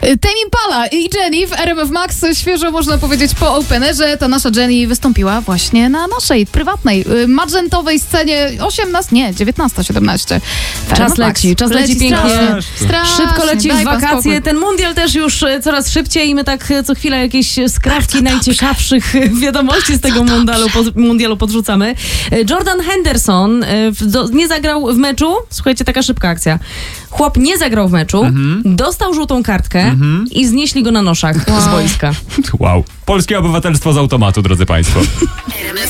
Tame Impala i Jenny w RMF Max. Świeżo można powiedzieć po Openerze. Ta nasza Jenny wystąpiła właśnie na naszej prywatnej, magentowej scenie 19:17. Czas leci pięknie. Strasznie. Szybko leci w wakacje. Spokój. Ten mundial też już coraz szybciej i my tak co chwilę jakieś skrawki najciekawszych wiadomości z tego mundialu podrzucamy. Jordan Henderson nie zagrał w meczu. Słuchajcie, taka szybka akcja. Chłop nie zagrał w meczu, dostał żółtą kartkę i znieśli go na noszach z boiska. Wow. Polskie obywatelstwo z automatu, drodzy państwo.